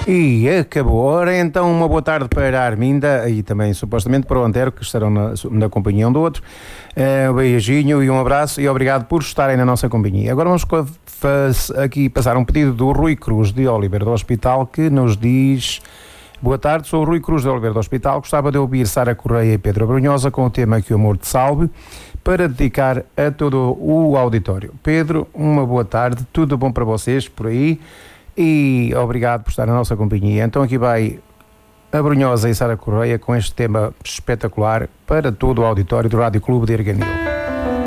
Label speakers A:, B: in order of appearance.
A: E acabou. Ora, então, uma boa tarde para a Arminda e também, supostamente, para o Antero, que estarão na companhia um do outro. Um beijinho e um abraço e obrigado por estarem na nossa companhia. Agora vamos aqui passar um pedido do Rui Cruz de Oliveira do Hospital, que nos diz: boa tarde, sou o Rui Cruz de Oliveira do Hospital. Gostava de ouvir Sara Correia e Pedro Abrunhosa com o tema Que o Amor te Salve, para dedicar a todo o auditório. Pedro, uma boa tarde, tudo bom para vocês por aí e obrigado por estar na nossa companhia. Então aqui vai a Brunhosa e Sara Correia com este tema espetacular para todo o auditório do Rádio Clube de Arganil.